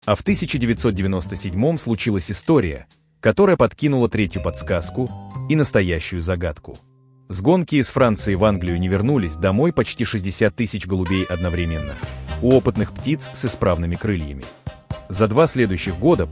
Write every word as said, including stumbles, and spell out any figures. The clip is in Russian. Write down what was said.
А в тысяча девятьсот девяносто седьмом случилась история, которая подкинула третью подсказку и настоящую загадку. С гонки из Франции в Англию не вернулись домой почти шестьдесят тысяч голубей одновременно, у опытных птиц с исправными крыльями. За два следующих года